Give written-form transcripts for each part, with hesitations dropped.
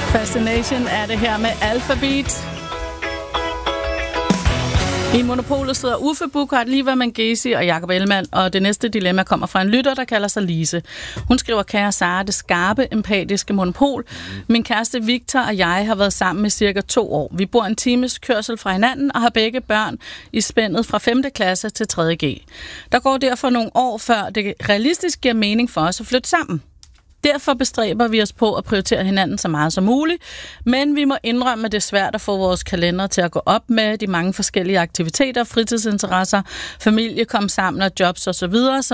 Fascination er det her med Alphabet. I Monopolet sidder Uffe Buchhardt, Liva Mangesi og Jakob Ellemann, og det næste dilemma kommer fra en lytter, der kalder sig Lise. Hun skriver: kære Sara, det skarpe, empatiske monopol. Min kæreste Victor og jeg har været sammen i cirka 2 år. Vi bor en times kørsel fra hinanden og har begge børn i spændet fra 5. klasse til 3.G. Der går derfor nogle år, før det realistisk giver mening for os at flytte sammen. Derfor bestræber vi os på at prioritere hinanden så meget som muligt, men vi må indrømme, at det er svært at få vores kalender til at gå op med de mange forskellige aktiviteter, fritidsinteresser, familie, komme sammen og jobs osv.,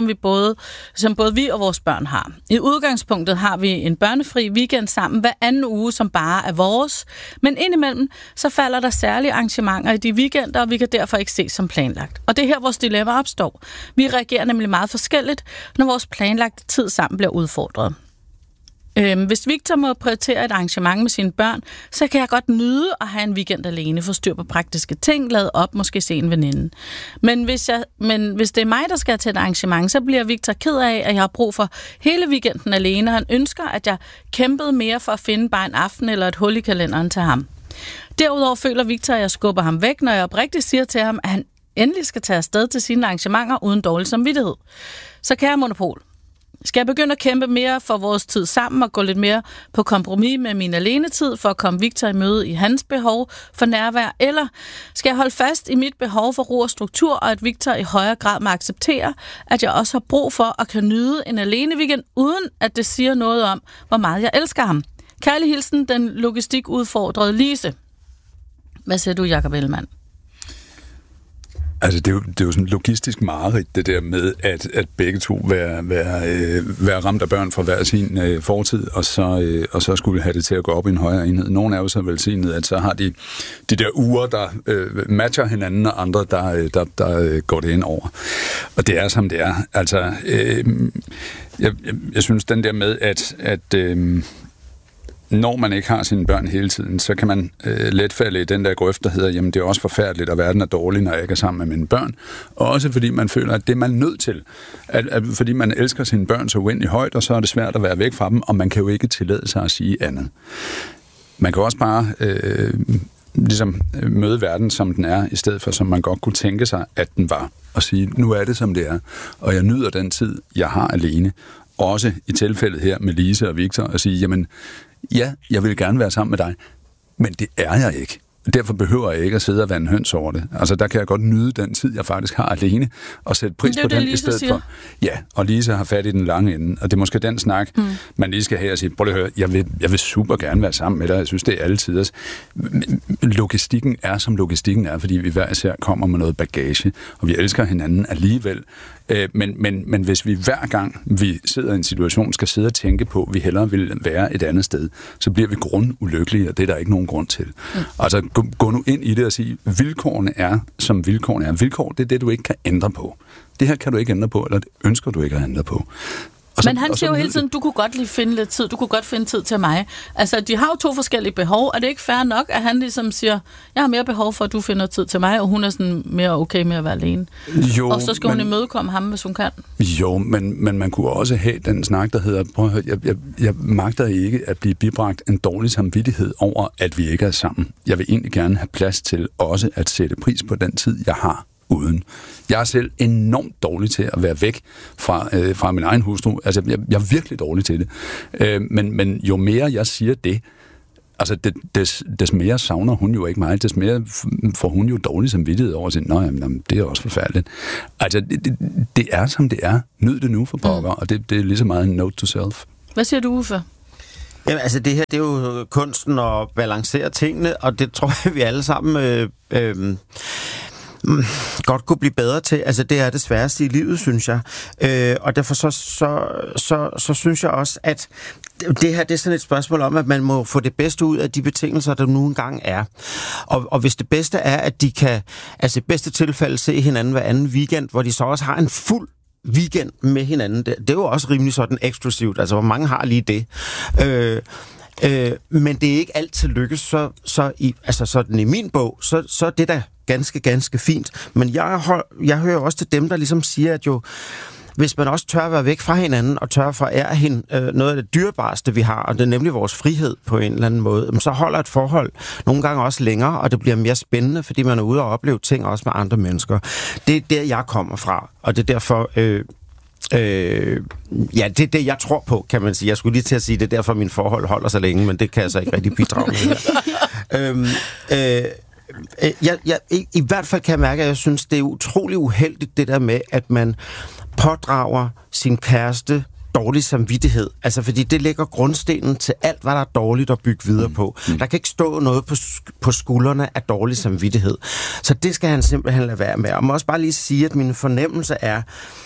som både vi og vores børn har. I udgangspunktet har vi en børnefri weekend sammen hver anden uge, som bare er vores, men indimellem så falder der særlige arrangementer i de weekender, og vi kan derfor ikke ses som planlagt. Og det er her, vores dilemma opstår. Vi reagerer nemlig meget forskelligt, når vores planlagte tid sammen bliver udfordret. Hvis Victor må prioritere et arrangement med sine børn, så kan jeg godt nyde at have en weekend alene, få styr på praktiske ting, lade op, måske se en veninde. Men hvis det er mig, der skal til et arrangement, så bliver Victor ked af, at jeg har brug for hele weekenden alene, og han ønsker, at jeg kæmpede mere for at finde bare en aften eller et hul i kalenderen til ham. Derudover føler Victor, at jeg skubber ham væk, når jeg oprigtigt siger til ham, at han endelig skal tage afsted til sine arrangementer uden dårlig samvittighed. Så kære Monopol, skal jeg begynde at kæmpe mere for vores tid sammen og gå lidt mere på kompromis med min alenetid for at komme Victor i møde i hans behov for nærvær? Eller skal jeg holde fast i mit behov for ro og struktur, og at Victor i højere grad må acceptere, at jeg også har brug for at kan nyde en alene weekend, uden at det siger noget om, hvor meget jeg elsker ham? Kærlig hilsen, den logistikudfordrede Lise. Hvad siger du, Jakob Ellemann? Altså, det er jo sådan logistisk mareridt, det der med, at begge to være ramt af børn fra hver sin fortid, og så skulle have det til at gå op i en højere enhed. Nogle er jo så velsignet, at så har de der uger, der matcher hinanden, og andre, der går det ind over. Og det er, som det er. Altså, jeg synes, den der med, at når man ikke har sine børn hele tiden, så kan man let falde i den der grøft, der hedder, jamen det er også forfærdeligt, og verden er dårlig, når jeg ikke er sammen med mine børn. Og også fordi man føler, at det er man nødt til. Fordi man elsker sine børn så uendelig højt, og så er det svært at være væk fra dem, og man kan jo ikke tillade sig at sige andet. Man kan også bare ligesom møde verden, som den er, i stedet for, som man godt kunne tænke sig, at den var. Og sige, nu er det, som det er, og jeg nyder den tid, jeg har alene. Også i tilfældet her med Lise og Victor, at sige, jamen, ja, jeg vil gerne være sammen med dig, men det er jeg ikke. Derfor behøver jeg ikke at sidde og vande høns over det. Altså, der kan jeg godt nyde den tid, jeg faktisk har alene, og sætte pris på den i stedet for. Ja, og Lise har fat i den lange ende, og det er måske den snak, man lige skal have og sige, prøv lige at høre, jeg vil super gerne være sammen med dig, jeg synes, det er alle tiders. Logistikken er, som logistikken er, fordi vi hver især kommer med noget bagage, og vi elsker hinanden alligevel. Men hvis vi hver gang, vi sidder i en situation, skal sidde og tænke på, at vi hellere vil være et andet sted, så bliver vi grundulykkelige, og det er der ikke nogen grund til. Altså, gå nu ind i det og sige, vilkårene er, som vilkårene er. Vilkår, det er det, du ikke kan ændre på. Det her kan du ikke ændre på, eller det ønsker du ikke at ændre på. Men han siger jo hele tiden, du kunne godt lige finde lidt tid, du kunne godt finde tid til mig. Altså, de har jo 2 forskellige behov, og det er ikke fair nok, at han ligesom siger, jeg har mere behov for, at du finder tid til mig, og hun er sådan mere okay med at være alene. Jo, og så skal hun imødekomme ham, hvis hun kan. Jo, men man kunne også have den snak, der hedder, prøv at høre, jeg magter ikke at blive bibragt en dårlig samvittighed over, at vi ikke er sammen. Jeg vil egentlig gerne have plads til også at sætte pris på den tid, jeg har uden. Jeg er selv enormt dårlig til at være væk fra min egen hustru. Altså, jeg er virkelig dårlig til det. Men jo mere jeg siger det, altså des mere savner hun jo ikke mig, des mere får hun jo dårlig samvittighed over sin, jamen, det er også forfærdeligt. Altså, det er, som det er. Nyd det nu for pokker, og det er lige så meget en note to self. Hvad siger du, Uffe? Jamen, altså det her, det er jo kunsten at balancere tingene, og det tror jeg, vi alle sammen godt kunne blive bedre til. Altså, det er det sværeste i livet, synes jeg. Og derfor så synes jeg også, at det her, det er sådan et spørgsmål om, at man må få det bedste ud af de betingelser, der nu engang er. Og hvis det bedste er, at de kan, altså i bedste tilfælde, se hinanden hver anden weekend, hvor de så også har en fuld weekend med hinanden. Det er jo også rimelig sådan eksklusivt. Altså, hvor mange har lige det? Men det er ikke altid lykkes, så sådan i min bog, så er det da ganske fint. Men jeg hører også til dem, der ligesom siger, at jo, hvis man også tør at være væk fra hinanden, og tør at forære hende noget af det dyrebareste, vi har, og det er nemlig vores frihed på en eller anden måde, så holder et forhold nogle gange også længere, og det bliver mere spændende, fordi man er ude og opleve ting også med andre mennesker. Det er der, jeg kommer fra, og det er derfor... ja, det er det, jeg tror på, kan man sige. Jeg skulle lige til at sige, det er derfor, min forhold holder så længe, men det kan jeg så ikke rigtig bidrage med her. I hvert fald kan jeg mærke, at jeg synes, det er utrolig uheldigt, det der med, at man pådrager sin kæreste dårlig samvittighed. Altså, fordi det lægger grundstenen til alt, hvad der er dårligt at bygge videre på. Der kan ikke stå noget på skuldrene af dårlig samvittighed. Så det skal han simpelthen lade være med. Og må også bare lige sige, at min fornemmelse er,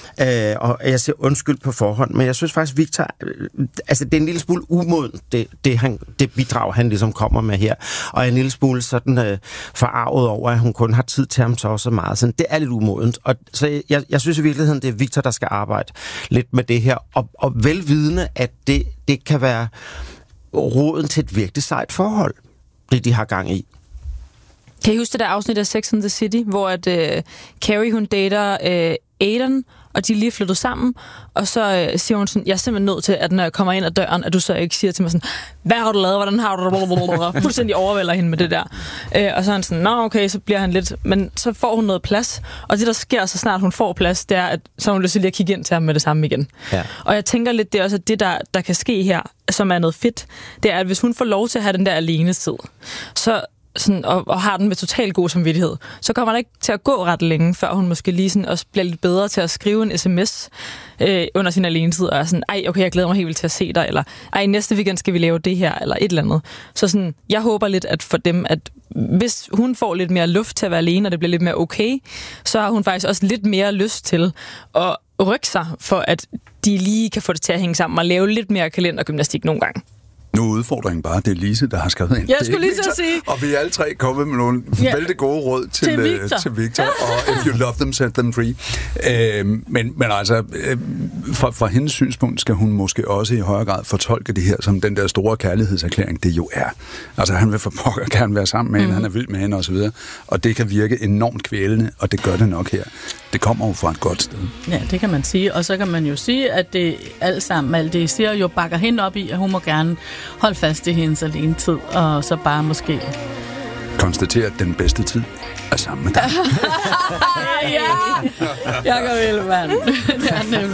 og jeg siger undskyld på forhånd, men jeg synes faktisk, Victor, altså det er en lille smule umodent, det bidrag, han ligesom kommer med her, og en lille smule sådan forarvet over, at hun kun har tid til ham så meget. Så det er lidt umodent, og så jeg synes i virkeligheden, det er Victor, der skal arbejde lidt med det her, og velvidende, at det kan være roden til et virkelig sejt forhold, det de har gang i. Kan I huske det der afsnit af Sex and the City, hvor at Carrie, hun dater Aidan, og de er lige flyttet sammen, og så siger hun sådan, jeg er simpelthen nødt til, at når jeg kommer ind ad døren, at du så ikke siger til mig sådan, hvad har du lavet, hvordan har du det, fuldstændig overvælder hende med det der. Og så er han sådan, nå okay, så bliver han lidt, men så får hun noget plads, og det der sker, så snart hun får plads, det er, at så hun lyst til lige at kigge ind til ham med det samme igen. Ja. Og jeg tænker lidt, det er også, at det der kan ske her, som er noget fedt, det er, at hvis hun får lov til at have den der alenetid, så sådan, og har den med total god samvittighed, så kommer der ikke til at gå ret længe, før hun måske lige sådan også bliver lidt bedre til at skrive en sms under sin alenetid, og er sådan, ej, okay, jeg glæder mig helt vildt til at se dig, eller ej, næste weekend skal vi lave det her, eller et eller andet. Så sådan, jeg håber lidt, at for dem, at hvis hun får lidt mere luft til at være alene, og det bliver lidt mere okay, så har hun faktisk også lidt mere lyst til at rykke sig, for at de lige kan få det til at hænge sammen, og lave lidt mere kalendergymnastik nogle gange. Nu er udfordringen bare, det er Lise, der har skrevet ind. Jeg skulle lige så sige. Og vi er alle tre kommet med nogle vældig gode råd til Victor. Og if you love them, set them free. Men altså, fra hendes synspunkt skal hun måske også i højere grad fortolke det her som den der store kærlighedserklæring, det jo er. Altså, han vil for pokker gerne være sammen med hende, han er vild med hende osv. Og det kan virke enormt kvælende, og det gør det nok her. Det kommer jo fra et godt sted. Ja, det kan man sige. Og så kan man jo sige, at det alt sammen, alt det I siger, jo bakker hende op i, at hun må gerne holde fast i hendes alene tid, og så bare måske konstatere, at den bedste tid er sammen med dig. Ja, Jakob Ellemann.